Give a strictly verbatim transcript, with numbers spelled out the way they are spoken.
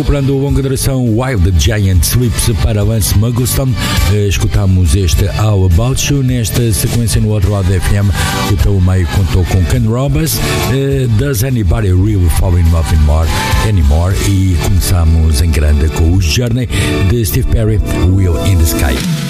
recuperando a longa duração Wild Giant Sweeps para Lance Mugglestone. Escutamos este How About You. Nesta sequência, no outro lado da F M, que pelo meio contou com Ken Robbins, Does Anybody Really Fall in Love Anymore? Anymore? E começamos em grande com o Journey de Steve Perry, Wheel in the Sky.